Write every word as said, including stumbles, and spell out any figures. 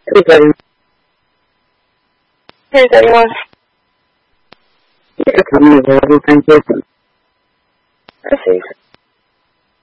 Here's everyone. Here's everyone. You're coming available, thank you. I see.